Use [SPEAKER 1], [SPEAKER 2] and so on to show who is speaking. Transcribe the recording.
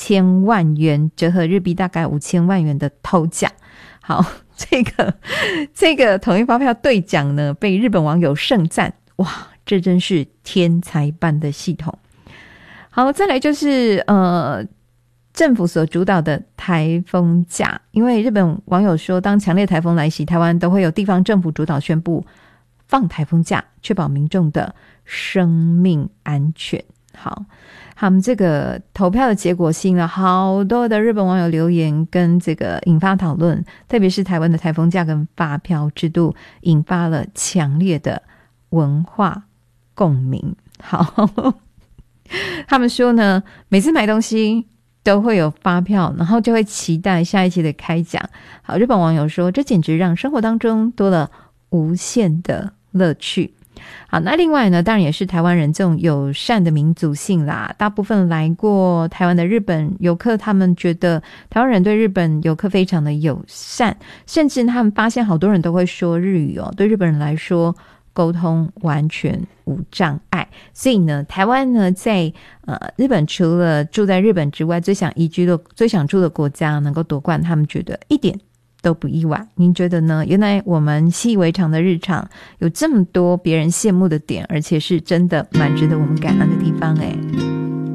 [SPEAKER 1] 5000万元，折合日币大概5000万元的头奖。好，这个统一发票兑奖呢，被日本网友盛赞，哇，这真是天才般的系统。好，再来就是政府所主导的台风假，因为日本网友说，当强烈台风来袭，台湾都会有地方政府主导宣布放台风假，确保民众的生命安全。好，他们这个投票的结果吸引了好多的日本网友留言跟这个引发讨论，特别是台湾的台风假跟发票制度引发了强烈的文化共鸣。好，他们说呢，每次买东西都会有发票，然后就会期待下一期的开奖。好，日本网友说，这简直让生活当中多了无限的乐趣。好，那另外呢，当然也是台湾人这种友善的民族性啦，大部分来过台湾的日本游客，他们觉得台湾人对日本游客非常的友善，甚至他们发现好多人都会说日语哦，对日本人来说沟通完全无障碍。所以呢，台湾呢在日本除了住在日本之外，最想住的国家能够夺冠，他们觉得一点都不意外。您觉得呢？原来我们习以为常的日常有这么多别人羡慕的点，而且是真的蛮值得我们感恩的地方诶。